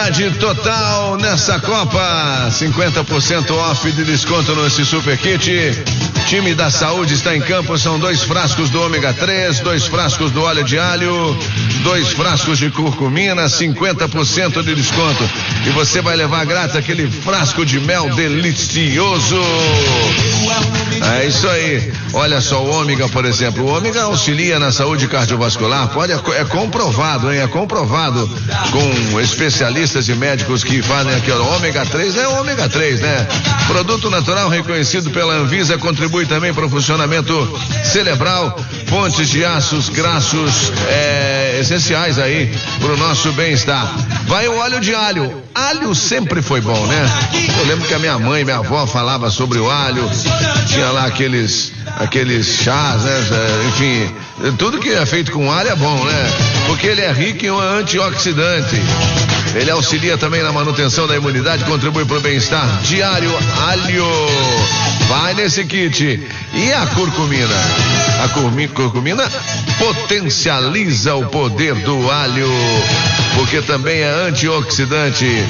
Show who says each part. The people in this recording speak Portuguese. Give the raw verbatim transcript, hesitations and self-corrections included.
Speaker 1: Qualidade total nessa Copa. cinquenta por cento off de desconto nesse super kit. Time da saúde está em campo. São dois frascos do ômega três, dois frascos do óleo de alho, dois frascos de curcumina, cinquenta por cento de desconto. E você vai levar grátis aquele frasco de mel delicioso. É isso aí. Olha só, o ômega, por exemplo. O ômega auxilia na saúde cardiovascular. Pode, é comprovado, hein? É comprovado com especialistas e médicos que fazem aqui. O ômega três é ômega três, né? Produto natural reconhecido pela Anvisa, contribui também para o funcionamento cerebral, fontes de ácidos graxos é, essenciais aí para o nosso bem-estar. Vai o óleo de alho. Alho sempre foi bom, né? Eu lembro que a minha mãe, minha avó falava sobre o alho, tinha lá aqueles, aqueles chás, né? Enfim, tudo que é feito com alho é bom, né? Porque ele é rico em um antioxidante. Ele auxilia também na manutenção da imunidade, contribui para o bem-estar diário. Alho, vai nesse kit. E a curcumina? A curcumina potencializa o poder do alho, porque também é antioxidante.